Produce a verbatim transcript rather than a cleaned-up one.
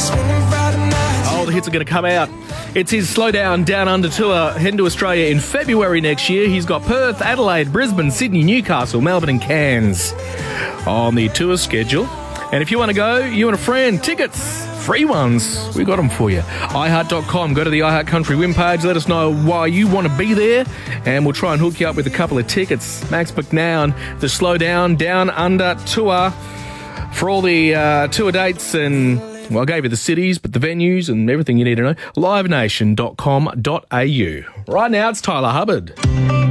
Oh, the hits are going to come out. It's his Slow Down Down Under tour, heading to Australia in February next year. He's got Perth, Adelaide, Brisbane, Sydney, Newcastle, Melbourne and Cairns on the tour schedule. And if you want to go, you and a friend, tickets, free ones, we got them for you. i heart dot com, go to the iHeart Country win page, let us know why you want to be there, and we'll try and hook you up with a couple of tickets. Max McNown, the Slow Down Down Under tour, for all the uh, tour dates and, well, I gave you the cities, but the venues and everything you need to know, live nation dot com dot a u. Right now, it's Tyler Hubbard.